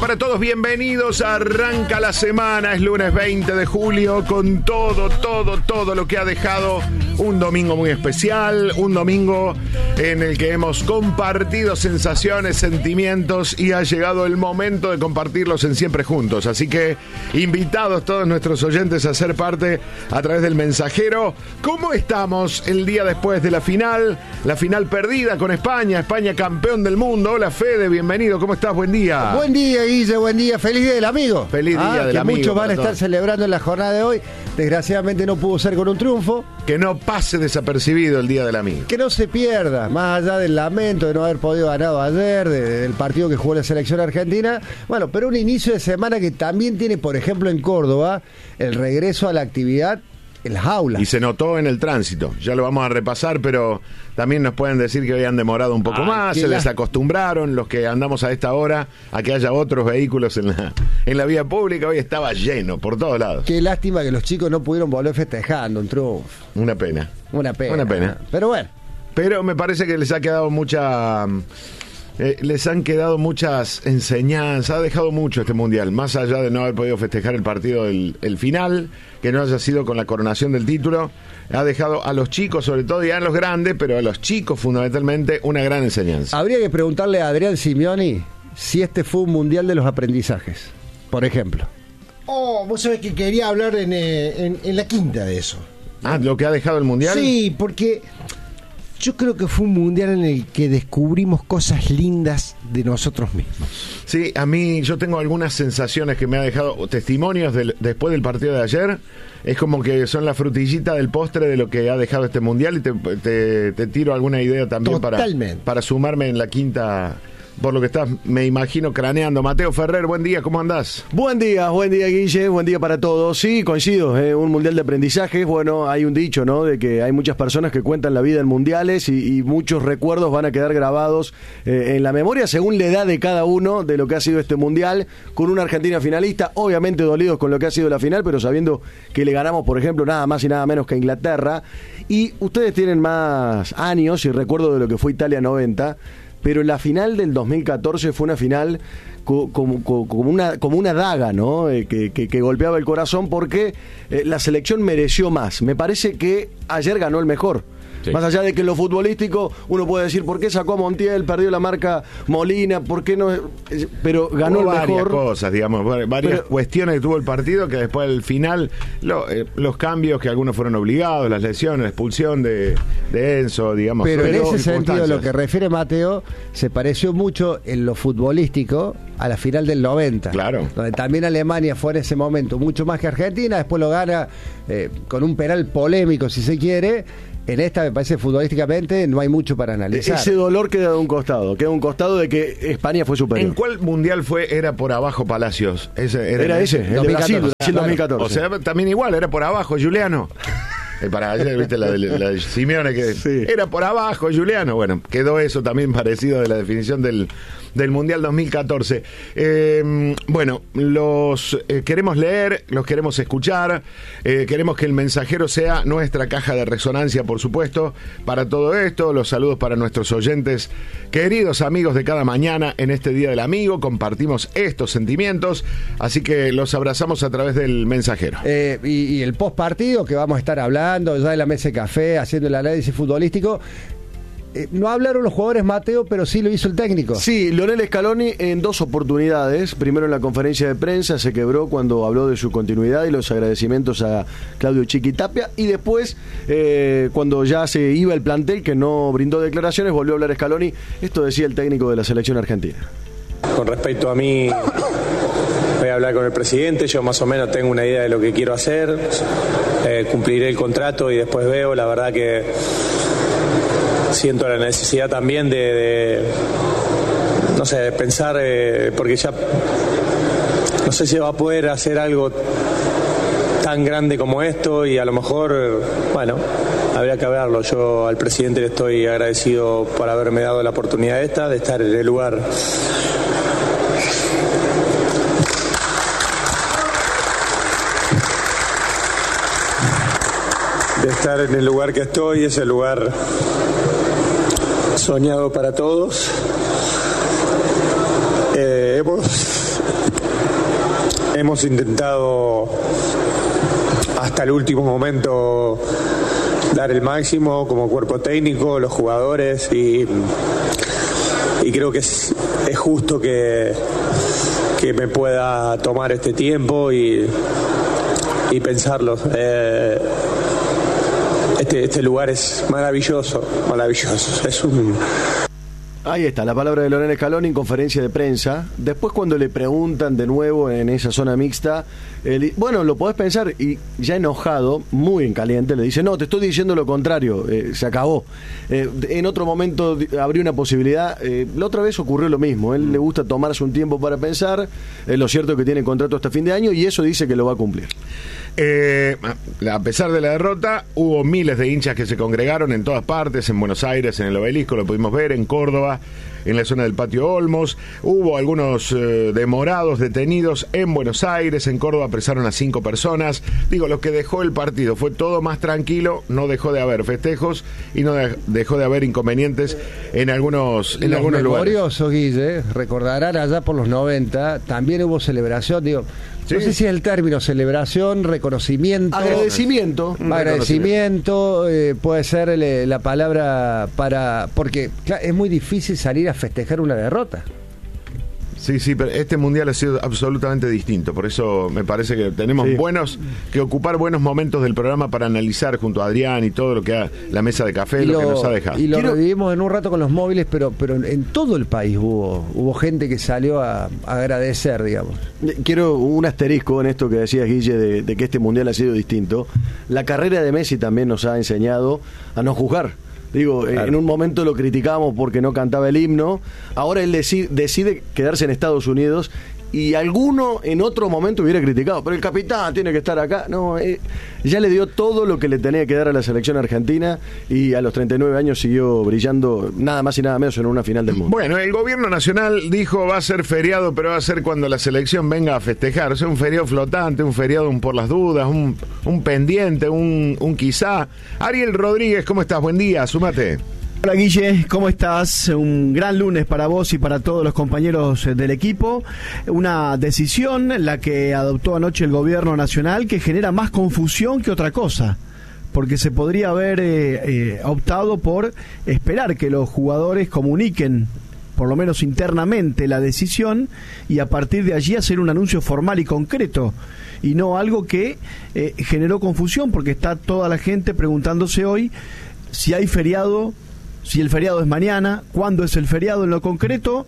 para todos, bienvenidos. Arranca la semana, es lunes 20 de julio con todo lo que ha dejado un domingo muy especial, un domingo en el que hemos compartido sensaciones, sentimientos y ha llegado el momento de compartirlos en Siempre Juntos. Así que invitados todos nuestros oyentes a ser parte a través del mensajero. ¿Cómo estamos el día después de la final perdida con España campeón del mundo? Hola Fede, bienvenido, ¿cómo estás? Buen día. Buen día Guille, buen día, feliz día del amigo. Feliz día del amigo. Muchos van a estar celebrando en la jornada de hoy. Desgraciadamente no pudo ser con un triunfo. Que no pase desapercibido el día del amigo. Que no se pierda, más allá del lamento de no haber podido ganar ayer, del partido que jugó la selección argentina. Bueno, pero un inicio de semana que también tiene, por ejemplo, en Córdoba, el regreso a la actividad en las aulas. Y se notó en el tránsito. Ya lo vamos a repasar, pero también nos pueden decir que habían demorado un poco más, se desacostumbraron los que andamos a esta hora a que haya otros vehículos en la vía pública. Hoy estaba lleno por todos lados. Qué lástima que los chicos no pudieron volver festejando un triunfo. Una pena. Pero bueno. Pero me parece que les ha quedado les han quedado muchas enseñanzas, ha dejado mucho este mundial, más allá de no haber podido festejar el partido el final, que no haya sido con la coronación del título, ha dejado a los chicos, sobre todo y a los grandes, pero a los chicos fundamentalmente, una gran enseñanza. Habría que preguntarle a Adrián Simeoni si este fue un mundial de los aprendizajes, por ejemplo. Vos sabés que quería hablar en la quinta de eso. ¿Lo que ha dejado el mundial? Sí, porque yo creo que fue un mundial en el que descubrimos cosas lindas de nosotros mismos. Sí, a mí yo tengo algunas sensaciones que me ha dejado, testimonios después del partido de ayer. Es como que son la frutillita del postre de lo que ha dejado este mundial y te tiro alguna idea también para sumarme en la quinta. Por lo que estás, me imagino, craneando. Mateo Ferrer, buen día, ¿cómo andás? Buen día, Guille, buen día para todos. Sí, coincido, un mundial de aprendizaje. Bueno, hay un dicho, ¿no?, de que hay muchas personas que cuentan la vida en mundiales y muchos recuerdos van a quedar grabados en la memoria según la edad de cada uno de lo que ha sido este mundial, con una Argentina finalista, obviamente dolidos con lo que ha sido la final, pero sabiendo que le ganamos, por ejemplo, nada más y nada menos que a Inglaterra. Y ustedes tienen más años y recuerdo de lo que fue Italia 90, pero la final del 2014 fue una final como una daga, ¿no? Que golpeaba el corazón porque la selección mereció más. Me parece que ayer ganó el mejor. Sí. Más allá de que en lo futbolístico uno puede decir ¿por qué sacó a Montiel, perdió la marca Molina, por qué no? Pero ganó el mejor. Varias cosas, digamos, varias cuestiones que tuvo el partido que después al final los cambios que algunos fueron obligados, las lesiones, la expulsión de Enzo, digamos. Pero en ese sentido lo que refiere Mateo se pareció mucho en lo futbolístico a la final del 90. Claro. Donde también Alemania fue en ese momento mucho más que Argentina, después lo gana con un penal polémico si se quiere. En esta me parece futbolísticamente no hay mucho para analizar. Ese dolor queda de un costado de que España fue superior. ¿En cuál mundial fue? Era por abrazo Palacios. Era ese, el 2014. O sea, también igual, era por abajo, Juliano. Para ayer, viste la de Simeone que sí. Era por abajo, Juliano. Bueno, quedó eso también parecido de la definición del Mundial 2014. Bueno, los queremos leer, los queremos escuchar, queremos que el mensajero sea nuestra caja de resonancia, por supuesto, para todo esto. Los saludos para nuestros oyentes, queridos amigos de cada mañana en este Día del Amigo. Compartimos estos sentimientos, así que los abrazamos a través del mensajero. Y el post partido que vamos a estar hablando ya de la mesa de café, haciendo el análisis futbolístico. No hablaron los jugadores, Mateo, pero sí lo hizo el técnico. Sí, Lionel Scaloni en dos oportunidades. Primero en la conferencia de prensa se quebró cuando habló de su continuidad y los agradecimientos a Claudio Chiqui Tapia. Y después, cuando ya se iba el plantel, que no brindó declaraciones, volvió a hablar Scaloni. Esto decía el técnico de la selección argentina. Con respecto a mí, voy a hablar con el presidente. Yo más o menos tengo una idea de lo que quiero hacer. Cumpliré el contrato y después veo. La verdad que siento la necesidad también de pensar, porque ya no sé si va a poder hacer algo tan grande como esto y a lo mejor, habría que verlo. Yo al presidente le estoy agradecido por haberme dado la oportunidad de estar en el lugar que estoy, es el lugar soñado para todos. hemos intentado hasta el último momento dar el máximo como cuerpo técnico, los jugadores, y creo que es justo que me pueda tomar este tiempo y pensarlo. Este lugar es maravilloso. Es un... Ahí está, la palabra de Lionel Scaloni en conferencia de prensa. Después, cuando le preguntan de nuevo en esa zona mixta, bueno, lo podés pensar, y ya enojado, muy en caliente, le dice: no, te estoy diciendo lo contrario, se acabó. En otro momento abrió una posibilidad. La otra vez ocurrió lo mismo. Él le gusta tomarse un tiempo para pensar. Lo cierto es que tiene contrato hasta fin de año y eso dice que lo va a cumplir. A pesar de la derrota, hubo miles de hinchas que se congregaron en todas partes, en Buenos Aires, en el Obelisco, lo pudimos ver, en Córdoba, en la zona del Patio Olmos. Hubo algunos demorados detenidos en Buenos Aires. En Córdoba apresaron a 5 personas. Digo, lo que dejó el partido fue todo más tranquilo. No dejó de haber festejos y no dejó de haber inconvenientes en algunos lugares. Memorioso, Guille, recordarán allá por los 90, también hubo celebración, digo. Sí. No sé si es el término celebración, reconocimiento. Agradecimiento. Agradecimiento, puede ser la palabra porque claro, es muy difícil salir a festejar una derrota. Sí, pero este mundial ha sido absolutamente distinto. Por eso me parece que tenemos que ocupar buenos momentos del programa para analizar junto a Adrián y todo lo que la mesa de café, lo que nos ha dejado. Y lo revivimos en un rato con los móviles, pero en todo el país hubo gente que salió a agradecer, digamos. Quiero un asterisco en esto que decías, Guille, de que este mundial ha sido distinto. La carrera de Messi también nos ha enseñado a no juzgar. Digo, claro. En un momento lo criticábamos porque no cantaba el himno. Ahora él decide quedarse en Estados Unidos, y alguno en otro momento hubiera criticado, pero el capitán tiene que estar acá. No, ya le dio todo lo que le tenía que dar a la selección argentina, y a los 39 años siguió brillando nada más y nada menos en una final del mundo. Bueno, el gobierno nacional dijo: va a ser feriado, pero va a ser cuando la selección venga a festejar. O sea, un feriado flotante, un feriado por las dudas, un pendiente, un quizá. Ariel Rodríguez, ¿cómo estás? Buen día, súmate. Hola Guille, ¿cómo estás? Un gran lunes para vos y para todos los compañeros del equipo. Una decisión, la que adoptó anoche el gobierno nacional, que genera más confusión que otra cosa, porque se podría haber optado por esperar que los jugadores comuniquen, por lo menos internamente, la decisión, y a partir de allí hacer un anuncio formal y concreto, y no algo que generó confusión, porque está toda la gente preguntándose hoy si hay feriado, si el feriado es mañana, cuándo es el feriado en lo concreto.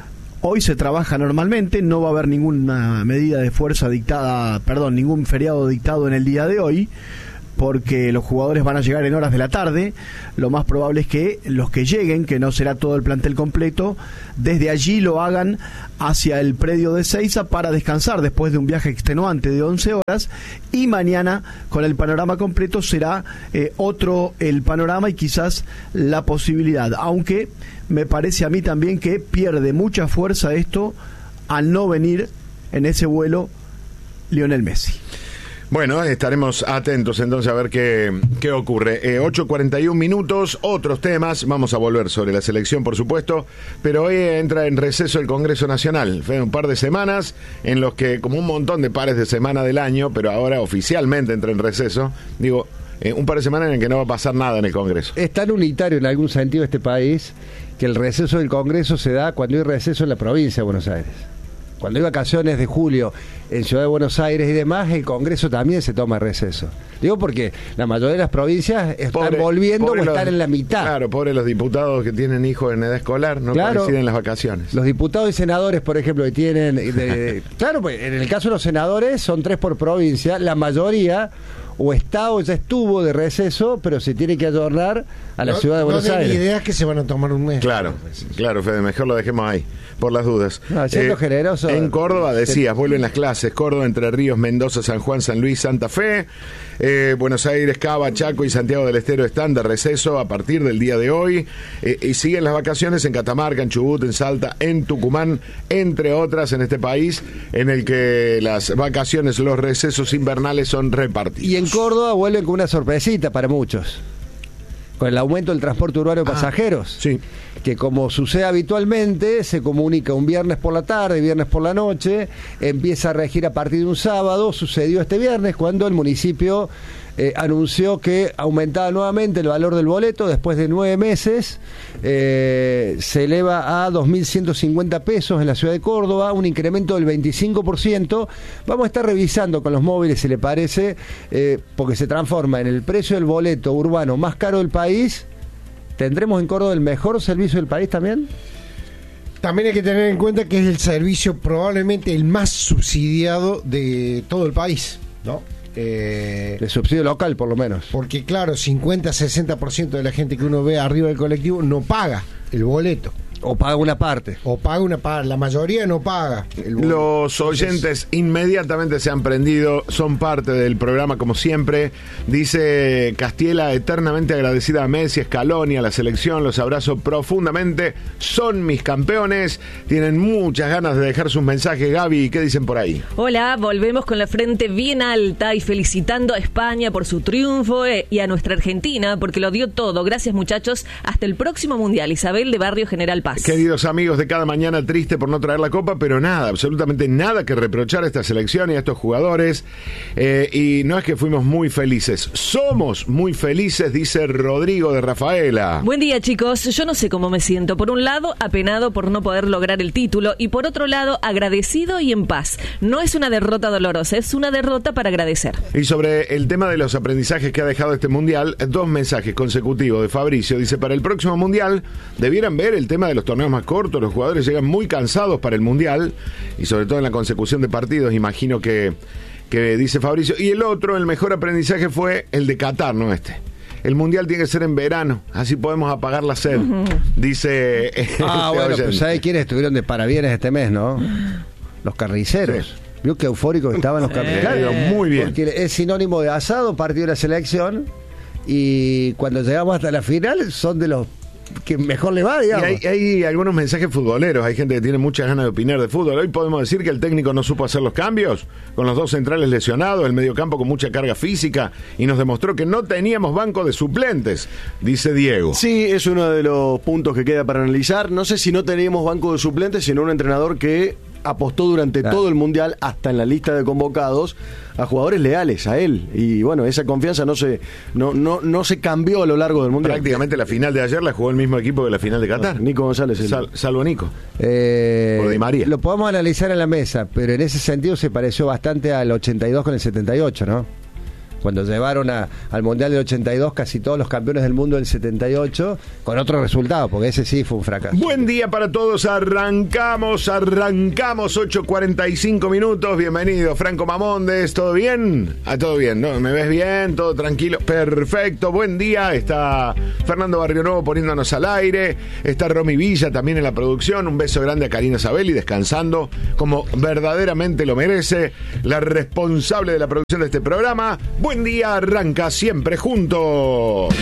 Hoy se trabaja normalmente, no va a haber ninguna medida de fuerza dictada, ningún feriado dictado en el día de hoy, porque los jugadores van a llegar en horas de la tarde. Lo más probable es que los que lleguen, que no será todo el plantel completo, desde allí lo hagan hacia el predio de Seiza para descansar después de un viaje extenuante de 11 horas, y mañana con el panorama completo será otro el panorama y quizás la posibilidad, aunque me parece a mí también que pierde mucha fuerza esto al no venir en ese vuelo Lionel Messi. Bueno, estaremos atentos entonces a ver qué ocurre. 8:41 minutos, otros temas. Vamos a volver sobre la selección, por supuesto, pero hoy entra en receso el Congreso Nacional. Fue un par de semanas en los que, como un montón de pares de semana del año, pero ahora oficialmente entra en receso. Digo, un par de semanas en el que no va a pasar nada en el Congreso. Es tan unitario en algún sentido este país que el receso del Congreso se da cuando hay receso en la provincia de Buenos Aires. Cuando hay vacaciones de julio en Ciudad de Buenos Aires y demás, el Congreso también se toma receso. Digo porque la mayoría de las provincias están volviendo o están en la mitad. Claro, pobres los diputados que tienen hijos en edad escolar, no coinciden las vacaciones. Los diputados y senadores, por ejemplo, que tienen... claro, pues en el caso de los senadores son 3 por provincia, la mayoría o está o ya estuvo de receso, pero se tiene que adornar a la ciudad de Buenos Aires. No tengo idea que se van a tomar un mes. Claro, Fede, mejor lo dejemos ahí, por las dudas. Siendo generoso. En Córdoba, decías, vuelven las clases. Córdoba, Entre Ríos, Mendoza, San Juan, San Luis, Santa Fe. Buenos Aires, Cava, Chaco y Santiago del Estero están de receso a partir del día de hoy. Y siguen las vacaciones en Catamarca, en Chubut, en Salta, en Tucumán, entre otras en este país, en el que las vacaciones, los recesos invernales son repartidos. Y en Córdoba vuelven con una sorpresita para muchos, con el aumento del transporte urbano de pasajeros. Sí. que como sucede habitualmente, se comunica un viernes por la tarde, viernes por la noche, empieza a regir a partir de un sábado. Sucedió este viernes cuando el municipio anunció que aumentaba nuevamente el valor del boleto después de 9 meses. Se eleva a 2.150 pesos en la ciudad de Córdoba, un incremento del 25%. Vamos a estar revisando con los móviles, si le parece, porque se transforma en el precio del boleto urbano más caro del país. ¿Tendremos en Córdoba el mejor servicio del país también? También hay que tener en cuenta que es el servicio probablemente el más subsidiado de todo el país, ¿no? De subsidio local, por lo menos. Porque claro, 50-60% de la gente que uno ve arriba del colectivo no paga el boleto. O paga una parte. O paga una parte. La mayoría no paga el boleto. Los oyentes inmediatamente se han prendido, son parte del programa como siempre. Dice Castiela, eternamente agradecida a Messi, Scaloni, a la selección, los abrazo profundamente, son mis campeones. Tienen muchas ganas de dejar sus mensajes. Gaby, ¿qué dicen por ahí? Hola, volvemos con la frente bien alta y felicitando a España por su triunfo y a nuestra Argentina porque lo dio todo. Gracias, muchachos, hasta el próximo Mundial. Isabel de Barrio General Paz. Queridos amigos de Cada Mañana, triste por no traer la copa, pero nada, absolutamente nada que reprochar a esta selección y a estos jugadores. Y no es que fuimos muy felices, somos muy felices, dice Rodrigo de Rafaela. Buen día, chicos. Yo no sé cómo me siento. Por un lado, apenado por no poder lograr el título y por otro lado, agradecido y en paz. No es una derrota dolorosa, es una derrota para agradecer. Y sobre el tema de los aprendizajes que ha dejado este Mundial, 2 mensajes consecutivos de Fabricio. Dice, para el próximo Mundial debieran ver el tema de los torneos más cortos, los jugadores llegan muy cansados para el Mundial y sobre todo en la consecución de partidos, imagino que dice Fabricio. Y el otro, el mejor aprendizaje fue el de Qatar, ¿no? El Mundial tiene que ser en verano, así podemos apagar la sed, dice bueno, pues ¿sabe quiénes estuvieron de parabienes este mes, no? Los carniceros. Sí. ¿Vio qué eufóricos estaban los carniceros? Muy bien. Porque es sinónimo de asado, partido de la selección, y cuando llegamos hasta la final son de los que mejor le va, digamos. Y hay algunos mensajes futboleros, hay gente que tiene muchas ganas de opinar de fútbol. Hoy podemos decir que el técnico no supo hacer los cambios, con los 2 centrales lesionados, el mediocampo con mucha carga física, y nos demostró que no teníamos banco de suplentes, dice Diego. Sí, es uno de los puntos que queda para analizar. No sé si no teníamos banco de suplentes, sino un entrenador que apostó durante todo el Mundial, hasta en la lista de convocados, a jugadores leales a él. Y bueno, esa confianza no se cambió a lo largo del Mundial. Prácticamente la final de ayer la jugó el mismo equipo que la final de Qatar. Nico González. Salvo Nico. Por Di María. Lo podemos analizar en la mesa, pero en ese sentido se pareció bastante al 82 con el 78, ¿no? Cuando llevaron al Mundial del 82 casi todos los campeones del mundo del 78, con otro resultado, porque ese sí fue un fracaso. Buen día para todos, arrancamos 8:45 minutos, bienvenido Franco Mamondes, ¿todo bien? Todo bien, ¿no? ¿Me ves bien? ¿Todo tranquilo? Perfecto, buen día, está Fernando Barrionuevo poniéndonos al aire, está Romy Villa también en la producción, un beso grande a Karina Sabelli, descansando como verdaderamente lo merece, la responsable de la producción de este programa. Buen día, arranca siempre juntos.